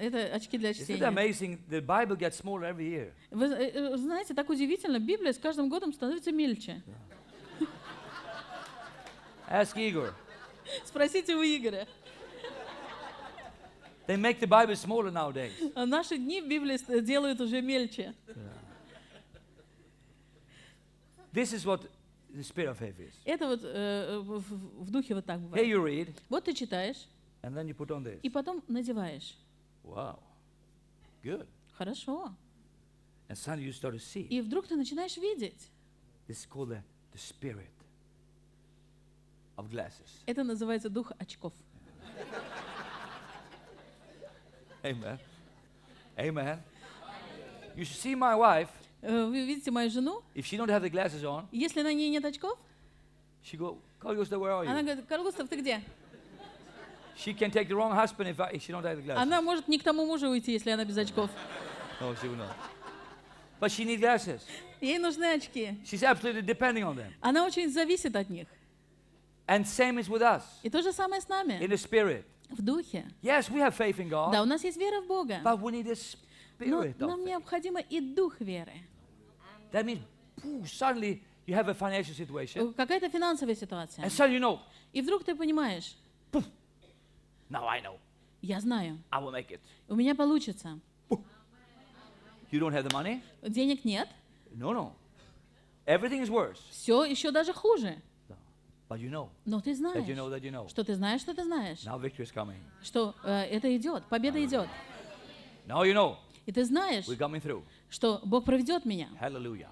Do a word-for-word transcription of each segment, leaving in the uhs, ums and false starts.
это очки для Isn't it чтения. amazing? The Bible gets smaller every year. Вы э, э, знаете, так удивительно, Библия с каждым годом становится мельче. Ask Igor. Спросите у Игоря. They make the Bible smaller nowadays. А наши дни Библию ст- делают уже мельче. This is what the spirit of faith is. Это вот э, в, в- в духе вот так Here бывает. you read, Вот ты читаешь, and then you put on this. и потом надеваешь. Wow. Good. Хорошо. And suddenly you start to see. И вдруг ты начинаешь видеть. This is called the, the spirit of glasses. Это называется дух очков. Amen. Amen. You should see my wife. Э, Вы видите мою жену? If she don't have the glasses on, Если на ней нет очков, she go, Carl Gustav, where are она you? говорит: Карл Густав, ты где? She can take the wrong husband if, I, if she don't have the glasses. Она может не к тому мужу уйти, если она без очков. No, she will not. But she needs glasses. Ей нужны очки. She's absolutely depending on them. Она очень зависит от них. And same is with us. И то же самое с In нами. the spirit. В духе. Yes, we have faith in God. Да, у нас есть вера в Бога. But we need a Но spirit нам of faith. необходимо и дух веры. That means pooh, suddenly you have a financial situation. Какая-то финансовая ситуация. And suddenly you know, И вдруг ты понимаешь: now I know. я знаю, I will make it. у меня получится. You don't have the money? Денег нет, No, no. Everything is worse. все еще даже хуже. No. But you know Но ты that знаешь, you know that you know. что ты знаешь, что ты знаешь, Now victory is coming. что э, это идет, победа идет. Now you know И ты знаешь, we're coming through. что Бог проведет меня. Hallelujah.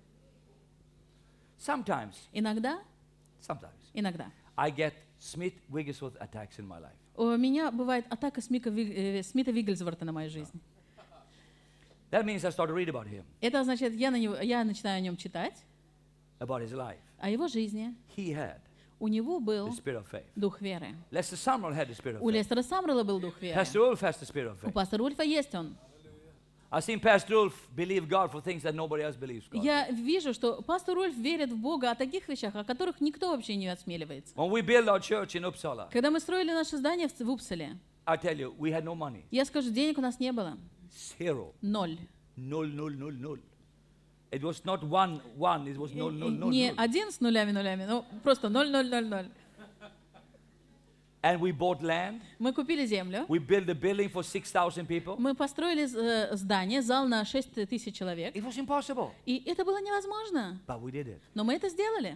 Sometimes, Иногда, sometimes, иногда. I get Smith-Wigglesworth attacks in my life. У меня бывает атака Смика Ви- э, Смита Виггельсворта на мою жизнь. That means I start to read about him, Это означает, я, на него, я начинаю о нем читать, about his life. о его жизни. He had У него был the spirit of faith. дух веры. Lester Sumrall had the spirit of У faith. Лестера Самрела был дух веры. Pastor Ulf has the spirit of У faith. пастора Ульфа есть он. I've seen Pastor Ulf believe God for things that nobody else believes God. Я вижу, что пастор Ульф верит в Бога о таких вещах, о которых никто вообще не осмеливается. When we built our church in Uppsala, Когда мы строили наше здание в в Упсале, I tell you, we had no money. я скажу, денег у нас не было. Zero. Ноль. Null, null, null, null. It was not one, one, it was null, null, null, Не null. один с нулями-нулями, но просто ноль, ноль, ноль, ноль. And we bought land. Мы купили землю, We built a building for six thousand people. мы построили э, здание, зал на шесть тысяч человек, It was impossible, и это было невозможно. but we did it. Но мы это сделали.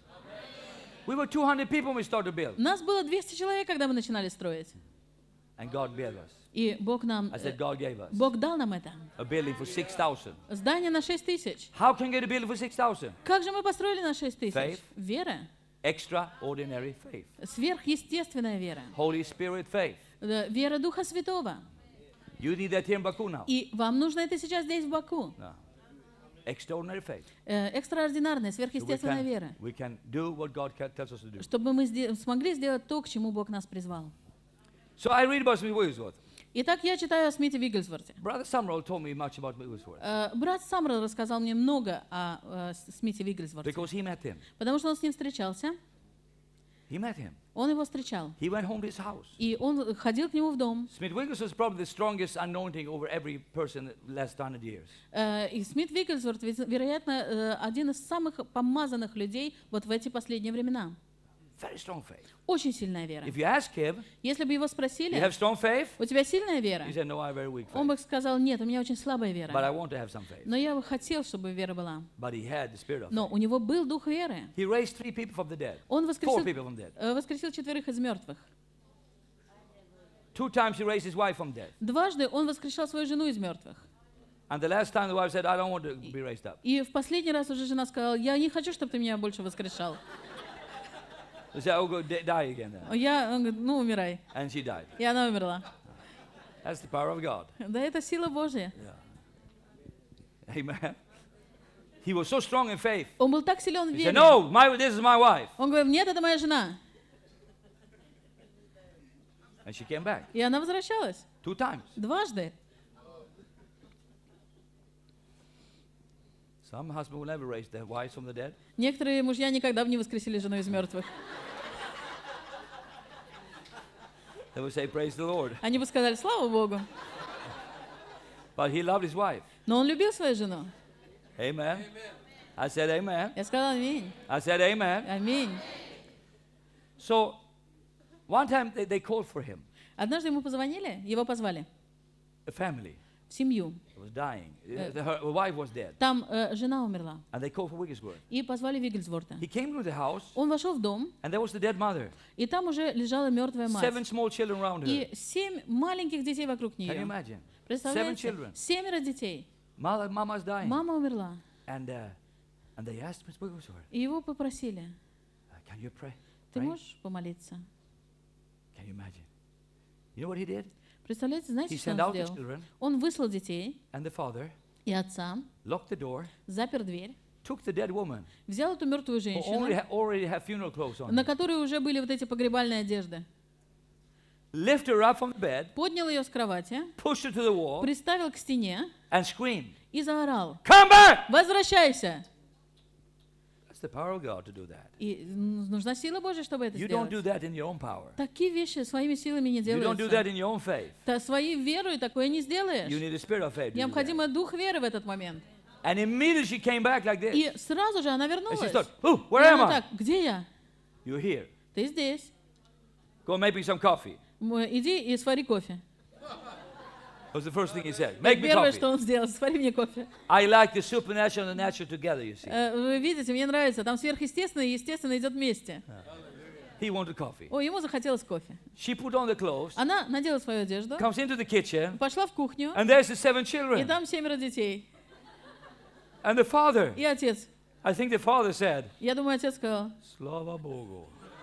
We were two hundred people when we started to build. Нас было двести человек, когда мы начинали строить. And God gave us. И Бог нам, I said, э, God gave us Бог дал нам это. a building for six thousand. Здание на шесть тысяч. How can you get a building for six thousand? Как же мы построили на шесть тысяч? Faith. Вера. Extraordinary faith. Сверхъестественная вера. Holy Spirit faith. Э, Вера Духа Святого. You need that here in Baku now. И вам нужно это сейчас здесь, в Баку. No. Extraordinary faith. Э, Экстраординарная, So we, сверхъестественная can, вера. we can do what God ca- tells us to do. Чтобы мы сде- смогли сделать то, к чему Бог нас призвал. So I read about Smith Wigglesworth. Итак, я читаю о Смите Виггельсворте. Brother Sumrall told me much about Wigglesworth Э, Брат Самрел рассказал мне много о э, С- Смите Виггельсворте, because he met him. потому что он с ним встречался, He met him. он его встречал, He went home to his house. и он ходил к нему в дом. Smith Wigglesworth is probably the strongest anointing over every person the last hundred years. Э, И Смит Виггельсворт, ведь, вероятно, э, один из самых помазанных людей вот в эти последние времена. Very strong faith. Очень сильная вера. If you ask him, Если бы его you спросили, have strong faith? у тебя сильная вера? He said, no, I have very weak Он faith. бы сказал, нет, у меня очень слабая But вера. I want to have some faith. Но я бы хотел, чтобы вера была. But he had the spirit of Но faith. у него был дух веры. He raised three people from the dead. Он Four воскресил, people from dead. э, воскресил четверых из мертвых. Two times he raised his wife from dead. Дважды он воскрешал свою жену из мертвых. And the last time the wife said, I don't want to be raised up. И в последний раз уже жена сказала, я не хочу, чтобы ты меня больше воскрешал. He said, oh, go di- die again then. Я, он говорит, ну умирай. And she died. И она умерла. That's the power of God. Да, это сила Божья. Amen. He was so strong in faith. Он был так силен в He said, вере. no, my, this is my wife. Он говорит, нет, это моя жена. And she came back И она возвращалась. two times. Дважды. Some husband will never raise their wives from the dead. Некоторые мужья никогда бы не воскресили жену из мертвых. They will say, praise the Lord. Они бы сказали, слава Богу. But he loved his wife. Но он любил свою жену. Amen. I said amen. Я сказала аминь. I said amen. Аминь. So one time they, they called for him. Однажды ему позвонили, его позвали A family в семью. was dying. Uh, the- her, her wife was dead. Там э, жена умерла. And they called for Wigglesworth. И позвали Вигельсворта. He came to the house, Он вошел в дом, and there was the dead mother. и там уже лежала мертвая мать. Seven small children around her. И семь маленьких детей вокруг Can you нее. imagine? Seven Представляете? children. Семеро детей. Mother, mama's dying. Мама умерла. And, uh, and they asked Miss Wigglesworth, И его попросили, uh, can you pray? ты Pray? можешь помолиться? Can you imagine? You know what he did? Представляете, знаете, He что sent он out the сделал? children Он выслал детей and the father, и отца, locked the door, запер дверь, took the dead woman, взял эту мертвую who already, женщину, ha- already had funeral clothes on, на которой уже были вот эти погребальные одежды, lifted her up from the bed, поднял ее с кровати, pushed her to the wall, приставил к стене and screamed, и заорал: come back! «Возвращайся!» That's the power of God to do that. И м, нужна сила Божья, чтобы это You don't do сделать. that in your own power. Такие вещи своими силами не You don't do that делаются. in your own faith. Та своей верой такое не You сделаешь. need a spirit of faith to do that. Необходимо дух веры в этот момент. And immediately she came back like this. И сразу же она And she вернулась. thought, oh, И where am она I? так: «Где я? You're here. Ты здесь. Go make me some coffee. М, Иди и свари кофе». Was the first thing he said. Make me Первое, coffee. что он сделал: свари мне кофе. I like the supernatural and the natural together, you see. Э, Вы видите, мне нравится, там сверхъестественное и естественное идет вместе. He wanted coffee. О, ему захотелось кофе. She put on the clothes, Она надела свою одежду, comes into the kitchen, пошла в кухню, and there's the seven и children. там семеро детей. And the father, И отец. I think the father said, Я думаю, отец сказал: Slava Bogu.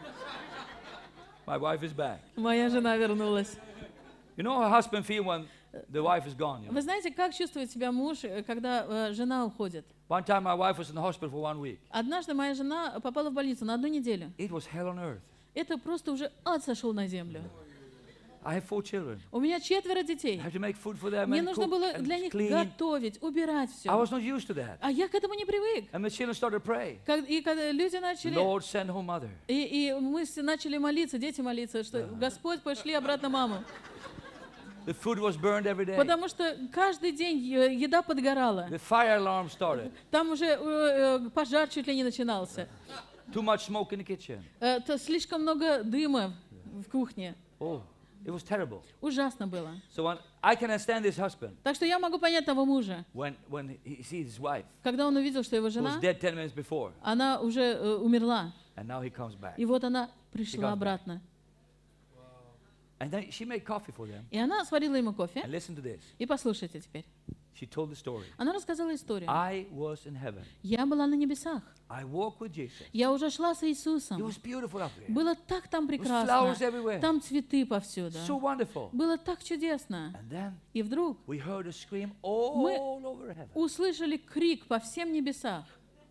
My wife is back. «Моя жена вернулась». You know how husband feel when the wife is gone. You know? Вы знаете, как чувствует себя муж, э, когда э, жена уходит? One time my wife was in the hospital for one week. Однажды моя жена попала в больницу на одну неделю. It was hell on earth. Это просто уже ад сошел на землю. I have four children. У меня четверо детей. I have to make food for them Мне and нужно cook было and для них clean. готовить, убирать I все. was not used to that. А я к этому не привык. And the children started to pray. Как- И когда люди начали, Lord, send home mother. и, и мы все начали молиться, дети молиться, что Господь, пошли обратно маму. The food was burned every day. Потому что каждый день е- еда подгорала. The fire alarm started. Там уже э, э, пожар чуть ли не начинался. Too much smoke in the kitchen. Э, то слишком много дыма в кухне. Oh, it was terrible. Ужасно было. So when I can understand this husband Так что я могу понять того мужа, when when he sees his wife когда он увидел, что его who was жена, dead ten minutes before, она уже э, умерла. and now he comes back. И вот она She пришла comes обратно. And then she made coffee for them. И она сварила ему кофе. And listen to this. И послушайте теперь. She told the story. Она рассказала историю. I was in heaven. Я была на небесах. I walked with Jesus. Я уже шла с It Иисусом. was beautiful up there. Было так там прекрасно. flowers everywhere. Там цветы повсюду. So wonderful. Было так чудесно. And then И вдруг we heard a scream all over heaven. услышали крик по всем небесах: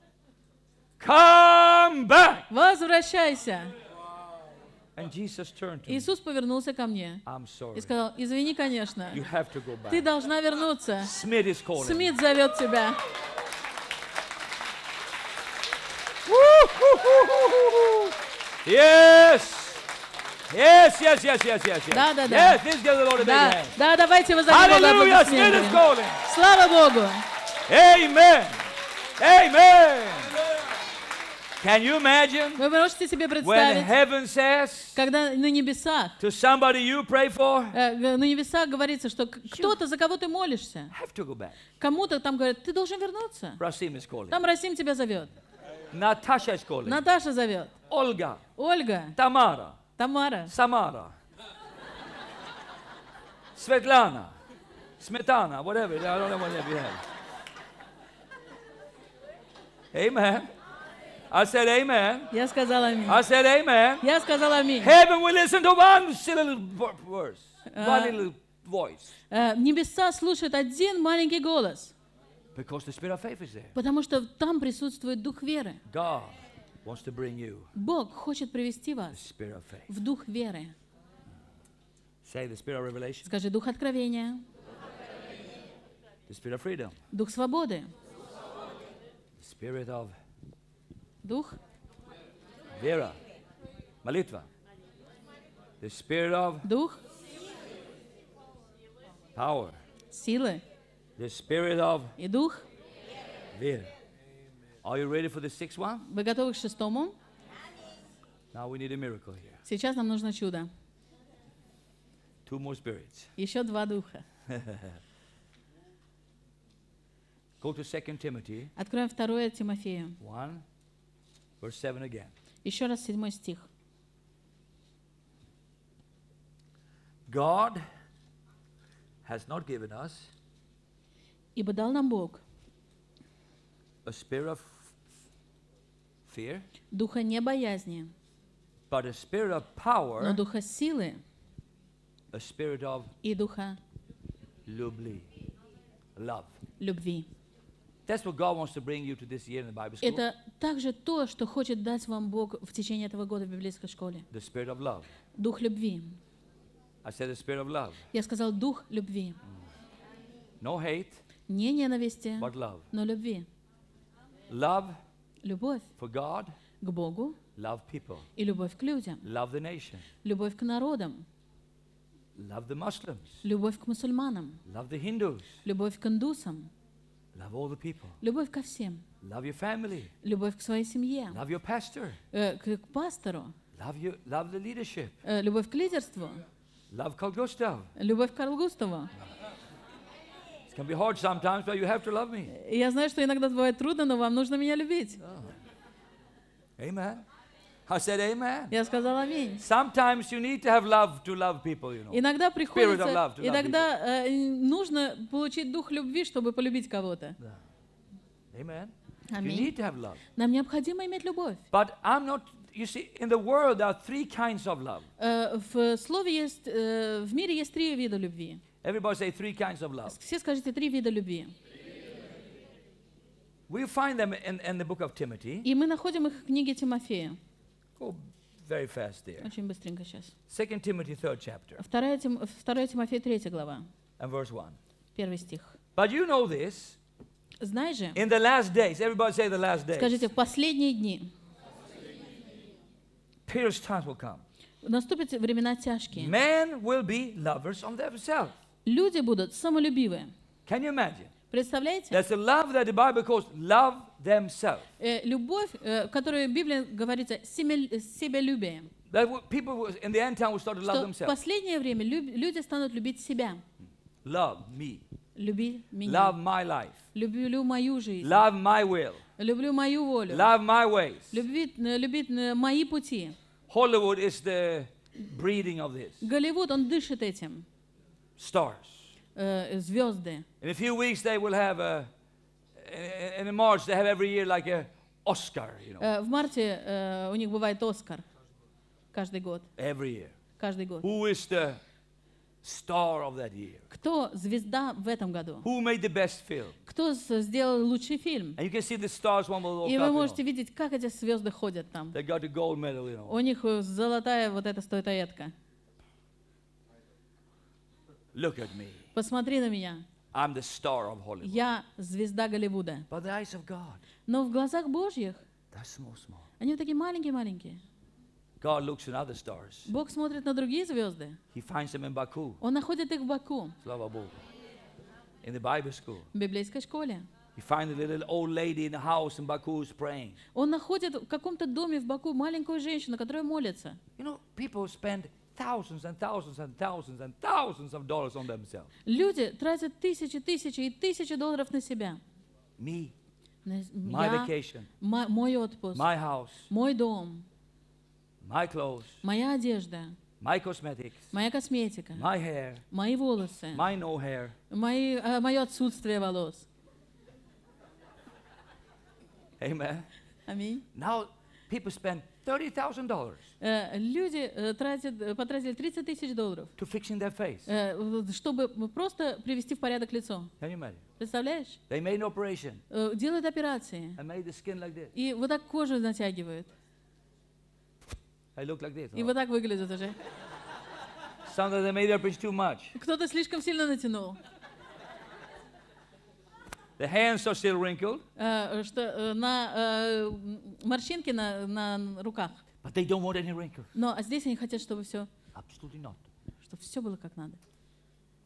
Come back! «Возвращайся!» And Jesus turned to me. Иисус повернулся ко мне I'm sorry. и сказал: «Извини, конечно, You have to go ты back. должна вернуться. Smith is calling. Смит зовет тебя». Yes. Yes, yes, yes, yes, yes, yes. Да, да, да. Yes, let's give the Lord a big Да, hand. да, давайте возовем Бога Hallelujah, Smith is аплодисментами. calling. Слава Богу! Amen. Amen. Can you imagine Вы можете себе when представить, heaven says когда на небесах, to somebody you pray for, э, г- на небесах говорится, что к- кто-то, за кого ты молишься, have to go back? кому-то там говорят: ты должен вернуться. Rasim is calling. Там Расим тебя зовет, Natasha is calling. Наташа зовет, Olga, Ольга, Tamara, Тамара, Samara, Svetlana, Smetana, whatever. I don't know what you have. Amen. I said amen. Я сказала аминь. I said amen. Я сказала аминь. Heaven will listen to one silly little vo- verse, one Uh, little voice, Э, Небеса слушают один маленький голос, because the spirit of faith is there. потому что там присутствует дух веры. God wants to bring you Бог хочет привести the вас spirit of faith. в дух веры. Say the spirit of revelation, Скажи: дух откровения, the spirit of freedom, дух свободы, the spirit of дух Vera, Malitva, the spirit of дух power, силы, The spirit of и дух. fear. Are you ready for the sixth one? Вы готовы к шестому? Now we need a miracle here. Сейчас нам нужно чудо. Two more spirits. Еще два духа. Go to Second Timothy Откроем второе Тимофею. one, verse seven again. Еще раз седьмой стих. God has not given us «Ибо дал нам Бог a spirit of fear, духа не боязни, but a spirit of но power, духа силы a spirit of и духа lubli, love. любви». That's what God wants to bring you to this year in the Bible school. Это также то, что хочет дать вам Бог в течение этого года в библейской школе. The spirit of love. Дух любви. I said the spirit of love. Я сказал дух любви. No hate, Не ненависти, but love. но любви. Love Любовь for God, к Богу love people, и любовь к людям. love the nation, Любовь к народам. love the Muslims, Любовь к мусульманам. love the Hindus, Любовь к индусам. love all the people, Любовь ко всем. love your family, Любовь к своей семье. love your pastor, Э, к, к пастору. love your, love the leadership, Э, любовь к лидерству. love Carl Gustav. Любовь к Карлу Густаву. It can be hard sometimes, but you have to love me. И я знаю, что иногда бывает трудно, но вам нужно меня любить. Amen. I said amen. Я сказала аминь. Sometimes you need to have love to love people, you know. Иногда Spirit of приходится, love to love иногда э, нужно получить дух любви, чтобы полюбить кого-то. Amen. You Аминь. need to have love. Нам необходимо иметь любовь. But I'm not, you see, in the world there are three kinds of love. Э, в слове есть, э, в мире есть три вида любви. Everybody say three kinds of love. Все скажите три вида любви. We find them in, in the book of Timothy. И мы находим их в книге Тимофея. Go very fast there. Очень быстренько сейчас. Second Timothy, third chapter, Вторая, Тим, вторая Тимофея, третья глава, and verse one. первый стих. But you know this, Знаешь же, in the last days, everybody say the last days, скажите, в последние дни perilous times will come. наступят времена тяжкие. Men will be lovers of themselves. Люди будут самолюбивы. Can you imagine? Представляете? There's a love that the Bible calls love themselves. Э, любовь, э, которую в Библии говорится, семя- себялюбие. That w- people will- in the end time will start to love Что в themselves. последнее время люб- люди станут любить себя. Love me. Люби меня. Love my life. Люблю мою жизнь. Love my will. Люблю мою волю. Love my ways. Любить, э, любить э, мои пути. Hollywood is the breeding of this. Голливуд, он дышит этим. Stars. Э, звезды. In a few weeks they will have a, in in March they have every year like a Oscar, you know, Э, в марте э, у них бывает Оскар. Каждый год. every year. Каждый год. Who is the star of that year? Кто звезда в этом году? Who made the best film? Кто с- сделал лучший фильм? And you can see the stars one will walk И up, вы you можете know. видеть, как эти звезды ходят там. They got the gold medal, you know. У них э, золотая вот эта статуэтка. Look at me. Посмотри на меня. I'm the star of Hollywood. Я звезда Голливуда. But the eyes of God, Но в глазах Божьих they're small, small. они вот такие маленькие-маленькие. God looks at other stars. Бог смотрит на другие звезды. He finds them in Baku, Он находит их в Баку, Slava Bogu, in the Bible school. в библейской школе. He finds a little old lady in the house in Baku who's praying. Он находит в каком-то доме в Баку маленькую женщину, которая молится. You know, people spend thousands and thousands and thousands and thousands of dollars on themselves. Люди тратят тысячи, тысячи и тысячи долларов на себя. Me, На- my Я, vacation, мо- мой отпуск, my house, мой дом, my clothes, моя одежда, my cosmetics, моя косметика, my hair, мои волосы, my no hair. мои, э, мое отсутствие волос. Amen. Аминь. Now, people spend thirty thousand dollars Э, Люди э, тратят, э, потратили тридцать тысяч долларов, to fixing their face. э, в- чтобы просто привести в порядок лицо. Can you imagine? Представляешь? They made an operation Э, Делают операции. and made the skin like this. И вот так кожу натягивают. I look like this. И вот так выглядят уже. Sometimes they made the operation too much. Кто-то слишком сильно натянул. The hands are still wrinkled, Э, Что э, на э, м, морщинки на, на руках. but they don't want any wrinkles. Но а здесь они хотят, чтобы все, Absolutely not. чтобы все было как надо.